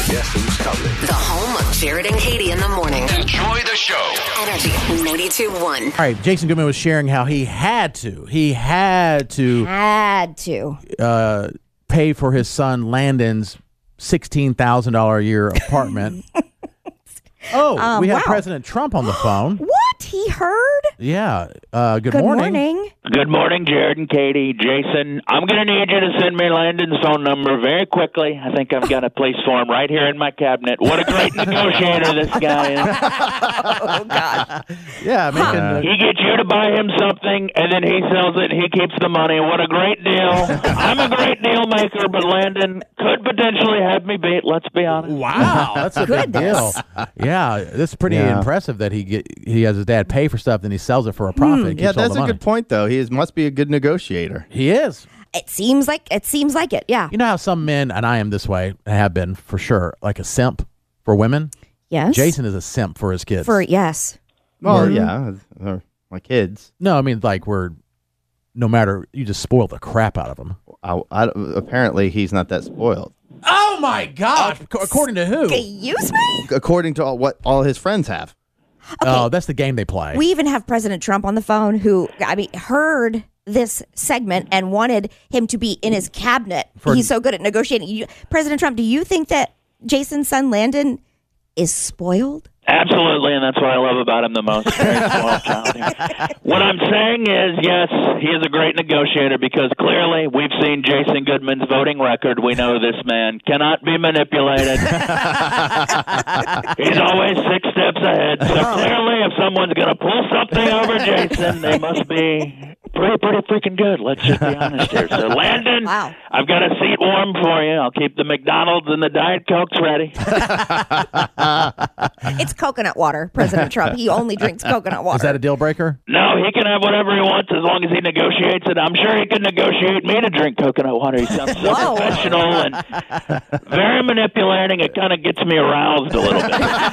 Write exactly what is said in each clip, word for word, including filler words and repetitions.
Guess who's coming? The home of Jared and Katie in the morning. Enjoy the show. Energy ninety-two point one. All right, Jason Goodman was sharing how he had to, he had to Had to. uh, pay for his son Landon's sixteen thousand dollars a year apartment. oh, Um, we have wow. President Trump on the phone. What? He heard? Yeah. Uh, good, Good morning. morning. Good morning, Jared and Katie. Jason, I'm going to need you to send me Landon's phone number very quickly. I think I've got a place for him right here in my cabinet. What a great negotiator this guy is. Oh, God. Yeah, making uh, He gets you to buy him something, and then he sells it, and he keeps the money. What a great deal. I'm a great deal maker, but Landon could potentially have me beat, let's be honest. wow, that's a big deal. Goodness. Yeah, this is pretty Yeah. impressive that he get he has his dad pay for stuff, then he sells it for a profit. and Yeah, keeps all that's the a money. good point, though. He is, must be a good negotiator. He is. It seems like it seems like it. Yeah. You know how some men, and I am this way, I have been for sure, like a simp for women? Yes. Jason is a simp for his kids. For yes. Well, yeah, they're my kids. No, I mean, like, we're, no matter, you just spoil the crap out of them. I, I, apparently, he's not that spoiled, Oh, my God. Ac- According to who? Excuse me? according to all, what all his friends have. Oh, that's the game they play. We even have President Trump on the phone who, I mean, heard this segment and wanted him to be in his cabinet. For- He's so good at negotiating. You, President Trump, do you think that Jason's son Landon is spoiled? Absolutely, and that's what I love about him the most. Very spoiled child here. What I'm saying is, yes, he is a great negotiator because clearly we've seen Jason Goodman's voting record. We know this man cannot be manipulated. He's always six steps ahead. So clearly, if someone's going to pull something over Jason, they must be pretty, pretty freaking good. Let's just be honest here. So, Landon, Wow. I've got a seat warm for you. I'll keep the McDonald's and the Diet Cokes ready. It's coconut water, President Trump. He only drinks coconut water. Is that a deal breaker? No, he can have whatever he wants as long as he negotiates it. I'm sure he could negotiate me to drink coconut water. He sounds so Whoa. professional and very manipulating. It kind of gets me aroused a little bit.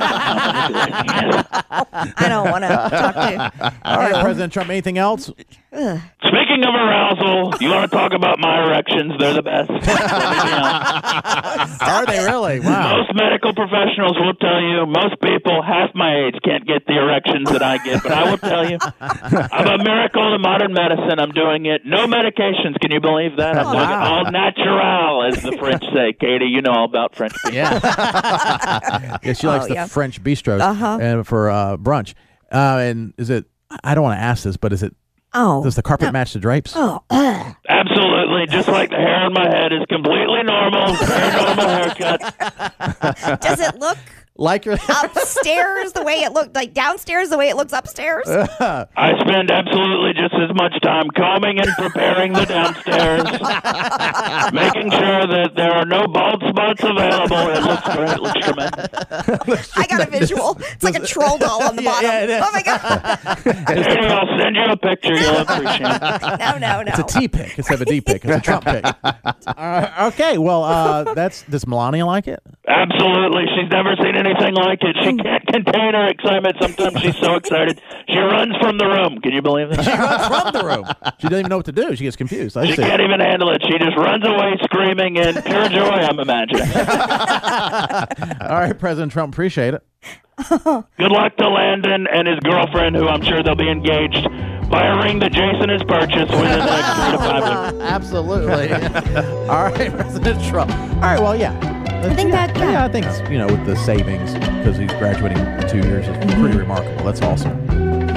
I don't want to talk to. All right, President Trump, anything else? Speaking of arousal, you want to talk about my erections? They're the best. Let me be honest. Are they really? Wow. Most medical professionals will tell you, most people half my age can't get the erections that I get, but I will tell you, I'm a miracle to modern medicine. I'm doing it. No medications. Can you believe that? I'm doing it all natural, as the French say. Katie, you know all about French people. Yeah. yeah, she likes Oh, the yeah. French bistros Uh-huh. and for uh, brunch. Uh, and is it, I don't want to ask this, but is it, Oh. does the carpet match the drapes? Oh, ugh. Absolutely. Just like the hair on my head is completely normal. Very normal haircut. Does it look Like your upstairs the way it looked, like downstairs the way it looks upstairs? I spend absolutely just as much time combing and preparing the downstairs, making sure that there are no bald spots available. It looks great. It looks tremendous. I got a visual. It's like a troll doll on the Yeah, bottom. yeah, it is. Oh my god! Katie, I'll send you a picture. You'll appreciate it. No, no, no. It's a T pick instead of a D pick. It's a Trump pick. Uh, okay, well, uh, that's does Melania like it? Absolutely. She's never seen anything like it. She can't contain her excitement. Sometimes she's so excited. She runs from the room. Can you believe that? She runs from the room. She doesn't even know what to do. She gets confused. I She see. can't even handle it. She just runs away screaming in pure joy, I'm imagining. All right, President Trump, appreciate it. Good luck to Landon and his girlfriend, who I'm sure they'll be engaged by a ring that Jason has purchased within the next three to five years. Absolutely. All right, President Trump. All right, well, yeah. I think that, yeah. Yeah, I think, it's, you know, with the savings, because he's graduating in two years, is pretty remarkable. That's awesome.